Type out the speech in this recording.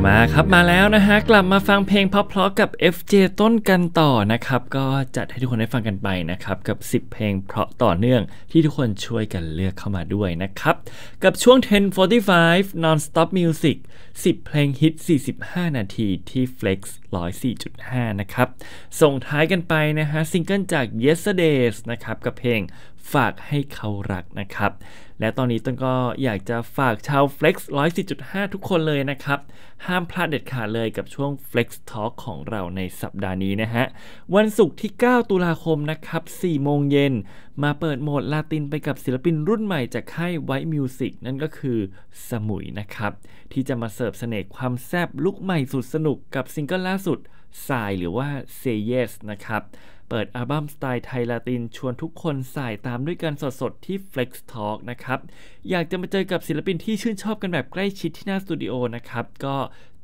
มาครับมาแล้วนะฮะกลับมาฟังเพลงเพราะๆกับ FJ ต้นกันต่อนะครับก็จัดให้ทุกคนได้ฟังกันไปนะครับกับ10เพลงเพราะต่อเนื่องที่ทุกคนช่วยกันเลือกเข้ามาด้วยนะครับกับช่วง10:45 Non-Stop Music 10เพลงฮิต45นาทีที่ Flex 104.5นะครับส่งท้ายกันไปนะฮะซิงเกิลจาก Yesterdays นะครับกับเพลงฝากให้เขารักนะครับและตอนนี้ต้นก็อยากจะฝากชาว Flex 104.5 ทุกคนเลยนะครับห้ามพลาดเด็ดขาดเลยกับช่วง Flex Talk ของเราในสัปดาห์นี้นะฮะวันศุกร์ที่9ตุลาคมนะครับ4โมงเย็นมาเปิดโหมดลาตินไปกับศิลปินรุ่นใหม่จากค่าย White Music นั่นก็คือสมุยนะครับที่จะมาเสิร์ฟเสน่ห์ความแซ่บลุคใหม่สุดสนุกกับซิงเกิลล่าสุดสายหรือว่า Say Yes นะครับเปิดอัลบั้มสไตล์ไทยลาตินชวนทุกคนสายตามด้วยกันสดๆที่ Flex Talk นะครับอยากจะมาเจอกับศิลปินที่ชื่นชอบกันแบบใกล้ชิดที่หน้าสตูดิโอนะครับก็